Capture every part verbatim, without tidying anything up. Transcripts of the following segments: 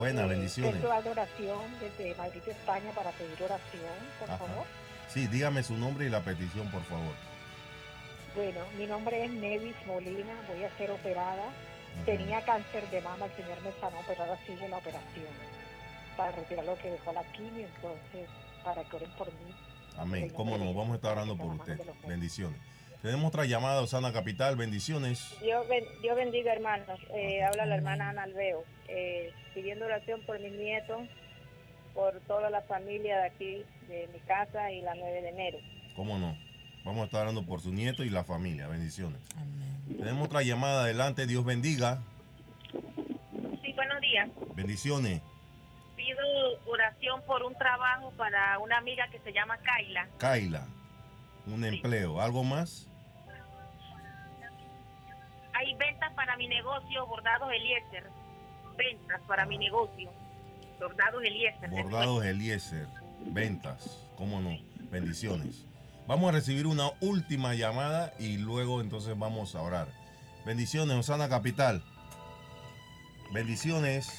Buenas, Eh, bendiciones. vengo a la oración desde Madrid, España, para pedir oración, por Ajá. favor. Sí, dígame su nombre y la petición, por favor. Bueno, mi nombre es Nevis Molina, voy a ser operada. Ujú. Tenía cáncer de mama, el Señor me sanó, pero ahora sigue la operación para retirar lo que dejó la quimio, entonces, para que oren por mí. Amén. En el ¿Cómo nombre de no? Vamos a Jesús, estar para que orando sea por la mano usted. de los médicos. Bendiciones. Tenemos otra llamada, Osana Capital. Bendiciones. Dios, ben- Dios bendiga, hermanos. Eh, habla la Amén. hermana Ana Alveo, eh, pidiendo oración por mis nietos, por toda la familia de aquí, de mi casa y la nueve de enero. ¿Cómo no? Vamos a estar orando por su nieto y la familia. Bendiciones. Amén. Tenemos otra llamada adelante. Dios bendiga. Sí, buenos días. Bendiciones. Pido oración por un trabajo para una amiga que se llama Kaila. Kaila. Un empleo. ¿Algo más? Hay ventas para mi negocio, Bordados Eliezer. Ventas para mi negocio, Bordados Eliezer. Bordados Eliezer. Ventas. ¿Cómo no? Bendiciones. Vamos a recibir una última llamada y luego entonces vamos a orar. Bendiciones, Osana Capital. Bendiciones.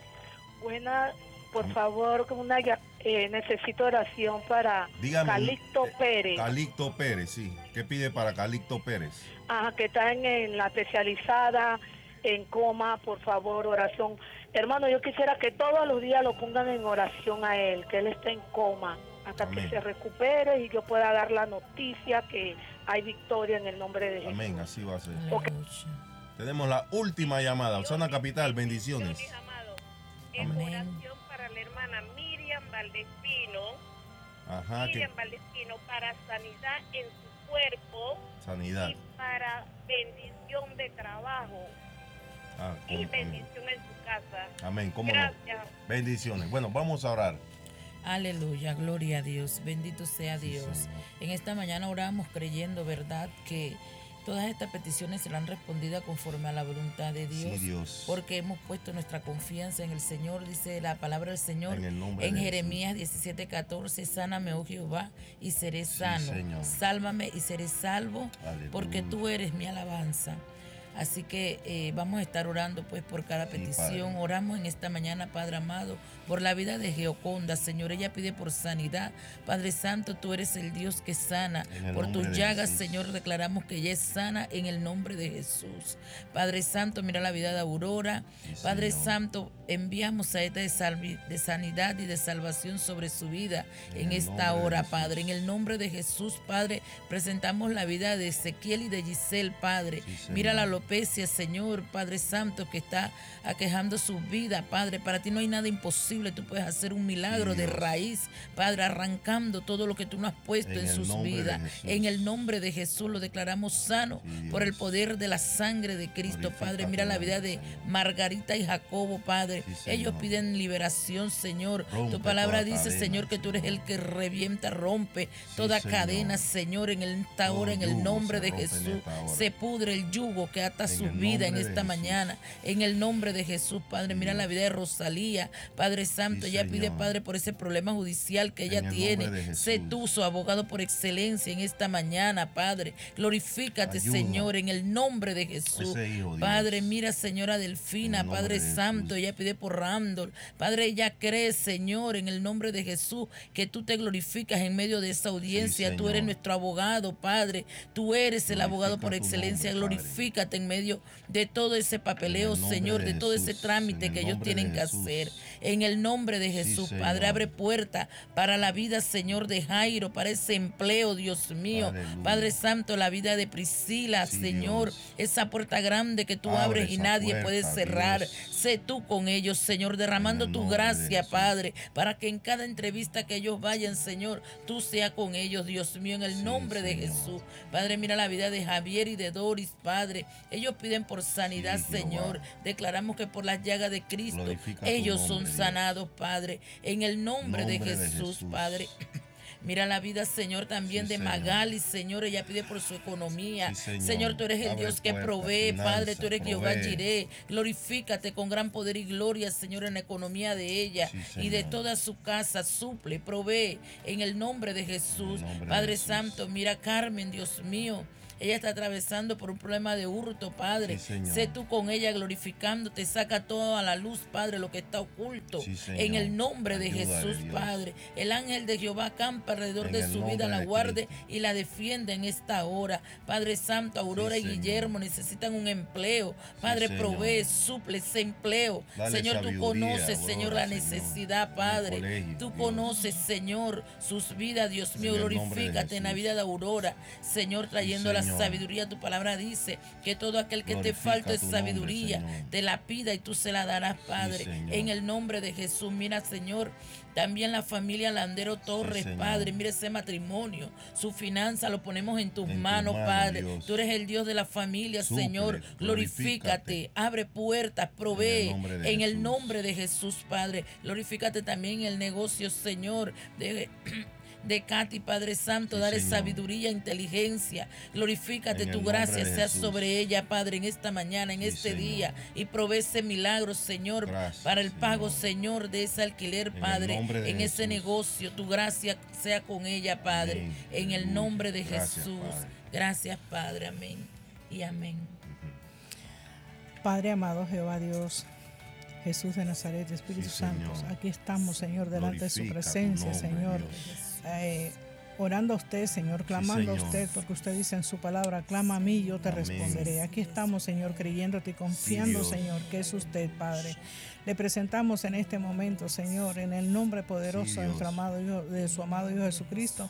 Buena, por favor, como una, ya- eh, necesito oración para Dígame. Calixto eh, Pérez, Calixto Pérez, sí. ¿Qué pide para Calixto Pérez? ajá, que está en, en la especializada, en coma, por favor, oración. Hermano, yo quisiera que todos los días lo pongan en oración a él, que él está en coma, hasta Amén. que se recupere y yo pueda dar la noticia que hay victoria en el nombre de Jesús. Amén, así va a ser. Ok. Aleluya. Tenemos la última llamada. Osana Capital, bendiciones. Mis amados, es Amén. oración para la hermana Miriam Valdespino, Ajá, que Miriam Valdespino, para sanidad en su cuerpo sanidad. y para bendición de trabajo Ah, y ¿cómo? Amén. bendición en su casa. Amén, ¿cómo no? Gracias. Bendiciones. Bueno, vamos a orar. Aleluya, gloria a Dios, bendito sea Sí, Dios. Señor. En esta mañana oramos creyendo, ¿verdad?, que todas estas peticiones serán respondidas conforme a la voluntad de Dios. Sí, Dios. Porque hemos puesto nuestra confianza en el Señor, dice la palabra del Señor En el nombre en de Jeremías diecisiete catorce, sáname, oh Jehová, y seré sano. Señor. Sálvame y seré salvo, Aleluya. porque tú eres mi alabanza. Así que eh, vamos a estar orando pues por cada Sí, petición. Padre. Oramos en esta mañana, Padre amado, por la vida de Geoconda, Señor. Ella pide por sanidad. Padre Santo, tú eres el Dios que sana. En el Por nombre tus de llagas, Jesús. Señor, declaramos que ella es sana en el nombre de Jesús. Padre Santo, mira la vida de Aurora. Sí, Padre Señor. Santo, enviamos a esta de, salvi- de sanidad y de salvación sobre su vida En en, el esta nombre de hora, Jesús. Padre. En el nombre de Jesús, Padre, presentamos la vida de Ezequiel y de Giselle, Padre. Sí, Señor. Mira la alopecia, Señor, Padre Santo, que está aquejando su vida, Padre. Para ti no hay nada imposible. Tú puedes hacer un milagro Sí, de Dios. raíz, Padre, arrancando todo lo que tú no has puesto En en, el sus nombre de vidas. Jesús. En el nombre de Jesús lo declaramos sano Sí, por el Dios. poder de la sangre de Cristo, Glorifica Padre. tu Mira la nombre, vida de Señor. Margarita y Jacobo, Padre. Sí, Señor. Ellos piden liberación, Señor. Rompe Tu palabra toda dice, cadena, Señor, que tú eres Señor. el que revienta, rompe toda Señor. cadena, Señor, en esta Todo hora, en el yugo nombre se de rompe en Jesús. esta hora. Se pudre el yugo que ata En su el vida en nombre de esta Jesús. mañana. En el nombre de Jesús, Padre. Sí, Mira la Dios. vida de Rosalía, Padre Santo. Sí, ella pide, Señor. Padre, por ese problema judicial que ella En el tiene. nombre de Sé Jesús. tú su abogado por excelencia en esta mañana, Padre. Glorifícate, Ayuda. Señor, en el nombre de Jesús. Ese hijo, Dios. Padre, mira, Señora Delfina, En el nombre Padre de Santo, Jesús. ella pide por Randall. Padre, ella cree, Señor, en el nombre de Jesús, que tú te glorificas en medio de esa audiencia. Sí, tú eres Señor. nuestro abogado, Padre. Tú eres el abogado por Glorifica tu excelencia. nombre, Padre. Glorifícate en medio de todo ese papeleo, En el nombre Señor, de de todo ese Jesús. trámite En el que ellos nombre de tienen que Jesús. hacer. En el nombre de Jesús, Sí, Padre, Señor. abre puerta para la vida, Señor, de Jairo, para ese empleo, Dios mío. Aleluya. Padre Santo, la vida de Priscila, Sí, Señor, Dios. esa puerta grande que tú Abre abres y esa nadie puede puerta, cerrar. Dios. Sé tú con ellos, Señor, derramando En el tu nombre de gracia, Jesús. Padre, para que en cada entrevista que ellos vayan, Señor, tú seas con ellos, Dios mío, en el Sí, nombre de Señor. Jesús. Padre, mira la vida de Javier y de Doris, Padre. Ellos piden por sanidad, Sí, Jehová. Señor. Declaramos que por las llagas de Cristo, Glorifica tu ellos nombre, son Dios. sanados, Padre. En el nombre, de, Nombre de Jesús, Jesús. Padre. Mira la vida, Señor, también Sí, de Señor. Magali, Señor. Ella pide por su economía. Sí, Señor. Señor, tú eres el Abre Dios que puertas, provee, Padre. finanzas, Tú eres Jehová provee. Jireh. Glorifícate con gran poder y gloria, Señor, en la economía de ella Sí, y de Señor. toda su casa. Suple, provee en el nombre de Jesús. En el nombre de Padre Jesús. Santo, mira Carmen, Dios mío. ella está atravesando por un problema de hurto, Padre. Sí, Señor. Sé tú con ella glorificándote, saca todo a la luz, Padre, lo que está oculto. Sí, Señor. En el nombre de Ayúdale, Jesús, Dios. Padre. El ángel de Jehová acampa alrededor En de el su vida, nombre la de guarde Cristo. y la defiende en esta hora. Padre Santo, Aurora Sí, y Señor. Guillermo necesitan un empleo. Padre, Señor. provee, suple ese empleo. Dale Señor, tú sabiduría, conoces, Aurora, Señor, la Señor, necesidad, en el Padre. colegio, Tú Dios. conoces, Señor, sus vidas, Dios mío. En el nombre de Glorifícate en la Jesús. vida de Aurora, Señor, trayendo la Señor. sabiduría. Tu palabra dice que todo aquel que te Glorifica falte tu sabiduría, nombre, Señor. te la pida y tú se la darás, Padre. Señor. En el nombre de Jesús, mira, Señor, también la familia Landero Torres, Señor. Padre, mire ese matrimonio, su finanza lo ponemos en tus En tus manos, manos, Padre. Dios. Tú eres el Dios de la familia, Suple, Señor. Glorifícate, glorifícate. abre puertas, provee. En el nombre de En el Jesús. nombre de Jesús, Padre. Glorifícate también en el negocio, Señor, de de Katy, Padre Santo, Sí, dale Señor. sabiduría, inteligencia. Glorifícate, En tu el gracia nombre de sea Jesús. sobre ella, Padre, en esta mañana, en Sí, este Señor. día. Y provee ese milagro, Señor, Gracias, para el pago, Señor. Señor, de ese alquiler, En el Padre, nombre de en ese Jesús. negocio. Tu gracia sea con ella, Padre, Amén. en el Aleluya. nombre de Gracias, Jesús. Padre. Gracias, Padre. Amén. Y amén. Padre amado Jehová Dios, Jesús de Nazaret, Espíritu Sí, Santo, Señor. aquí estamos, Señor, delante de su Glorifica tu presencia, nombre, Señor. Dios. Eh, orando a usted, Señor, clamando a Señor. usted, porque usted dice en su palabra, clama a mí y yo te Amén. responderé. Aquí estamos, Señor, creyéndote y confiando, Dios. Señor, que es usted, Padre. Le presentamos en este momento, Señor, en el nombre poderoso Sí, de, nuestro Dios. amado Hijo, de su amado Hijo Jesucristo,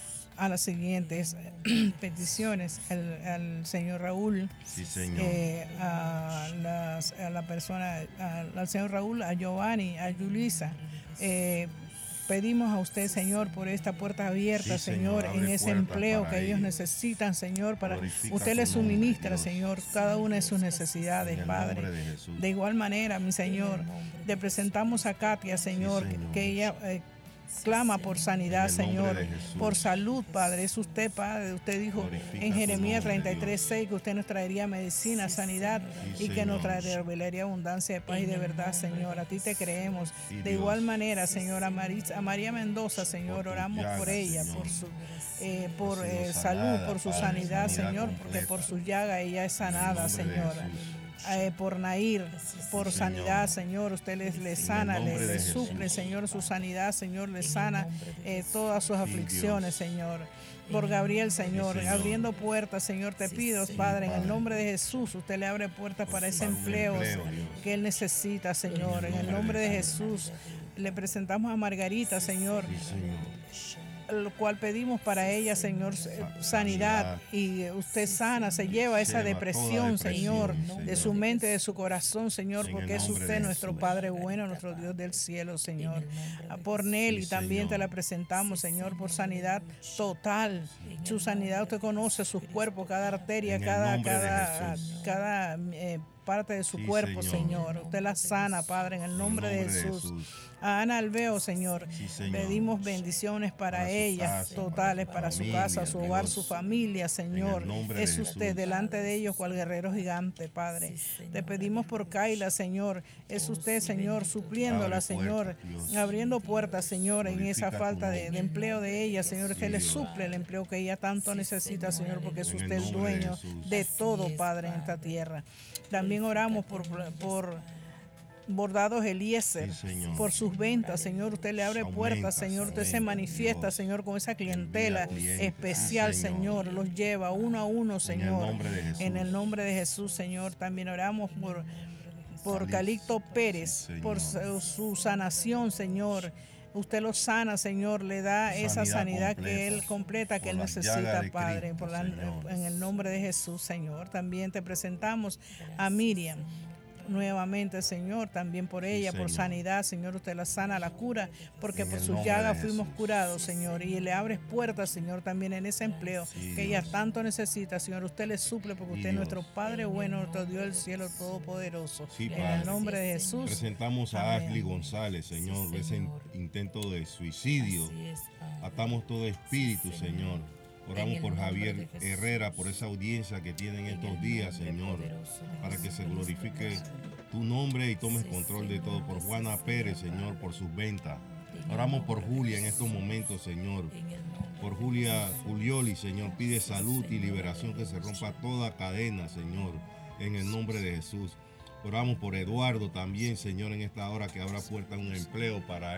a las siguientes peticiones. Al, al señor Raúl, Sí, Señor. eh, a, las- a la persona, a- al señor Raúl, a Giovanni, a Yulisa. Eh, pedimos a usted, Señor, por esta puerta abierta, Sí, Señor, Señor, en abre ese puertas empleo para que ellos ellos. necesitan, Señor, para Glorifica usted tu les nombre, suministra, Dios. Señor, cada una de sus necesidades, En el Padre. nombre de Jesús. De igual manera, mi Señor, le presentamos a Katia, Señor, Sí, que- Señor. que ella eh, clama por sanidad, En el nombre Señor, de Jesús. por salud, Padre. Es usted, Padre. Usted dijo Glorifica en tu Jeremías nombre, treinta y tres, seis que usted nos traería medicina, sanidad Sí, y que nos Señor. traería revelaría abundancia de paz y de verdad, Señor. A ti te creemos. Sí, De Dios. igual manera, Señor, a, Maris- a María Mendoza, Señor, tus oramos por llagas, ella, Señor. por su eh, por Ha sido eh, sanada, salud, por su Padre, sanidad, sanidad Señor, porque completa. por su llaga ella es sanada, En el nombre de Señor. Jesús. Eh, por Nair, por Sí, sanidad, Señor. Señor, usted les, les En el sana, nombre le, de le Jesús. suple, Señor, su sanidad, Señor, le sana eh, todas sus aflicciones, Dios. Señor. Por Gabriel, Señor, Señor. abriendo puertas, Señor, te pido, Padre, en el Padre. nombre de Jesús, usted le abre puertas para ese Para un empleo, empleo, Dios. que él necesita, Señor. En el nombre de Jesús, le presentamos a Margarita, Señor, Sí, Señor. lo cual pedimos para ella, Señor, eh, sanidad, y usted sana, se lleva esa Lleva depresión, toda Señor, depresión, de Señor. su mente, de su corazón, Señor, En porque el es nombre usted de nuestro Jesús. Padre bueno, nuestro Dios del cielo, Señor. Ah, Por Nelly Sí, también te Señor. la presentamos, Señor, por sanidad total. Su sanidad, usted conoce sus cuerpos, cada arteria, En el cada, nombre de cada, Jesús. cada eh, parte de su Sí, cuerpo, Señor. Señor. Usted la sana, Padre, en el En el nombre de Jesús. A Ana Alveo, Señor, Sí, Señor. pedimos bendiciones para, Para su ella, casa, totales, para para su su familia, casa, su hogar, Dios. su familia, Señor. nombre Es de usted Jesús. delante de ellos cual guerrero gigante, Padre. Te pedimos por Kaila, Señor. Es usted, Señor, supliéndola, Abre Señor, puertas, Dios. abriendo puertas, Señor, en esa Glorifica tu falta de, nombre. de empleo de ella, Señor, que Sí, le Dios. suple el empleo que ella tanto necesita, Señor, porque es En el usted el nombre de dueño Jesús. de todo, Padre, en esta tierra. También oramos por, por Bordados Eliezer, Sí, Señor. por sus ventas, Señor, usted le abre Aumenta, puertas, Señor, usted se aumenta, manifiesta, Dios. Señor, con esa clientela Envía clientes, especial, sí, Señor. Señor. los lleva uno a uno, Señor, nombre de Jesús. en el nombre de Jesús, Señor. También oramos por, por Calix. Calixto Pérez, Sí, por Señor. su, su sanación, Señor. Usted lo sana, Señor, le da esa Sanidad sanidad que completa. Él completa, que Por Él las necesita, llagas de Padre, Cristo, por la- Señor. en el nombre de Jesús, Señor. También te presentamos a Miriam. Nuevamente, Señor, también por ella, por Señor. sanidad, Señor, usted la sana, la cura, porque En por el sus nombre llagas de fuimos Jesús. curados, Señor, y le abres puertas, Señor, también en ese empleo Sí, que ella Dios. tanto necesita, Señor. Usted le suple porque Sí, usted es Dios. nuestro Padre bueno, nuestro Dios del cielo todopoderoso. Sí, En Padre. el nombre de Jesús. Presentamos a Amén. Ashley González, Señor, Sí, ese in- Señor. intento de suicidio. Así es, Padre. Atamos todo espíritu, Sí, Señor. En Oramos el por nombre Javier de Jesús. Herrera, por esa audiencia que tienen En estos el días, nombre Señor, poderoso de para que se Jesucristo, glorifique Señor. tu nombre y tomes Sí, control de Señor, todo. Por sí, Juana Señor. Pérez, Señor, por sus ventas. Oramos por Julia en estos momentos, Señor. Por Julia Julioli, Señor, pide salud y liberación, que se rompa toda cadena, Señor, en el nombre de Jesús. Oramos por Eduardo también, Señor, en esta hora, que abra puerta a un empleo para él.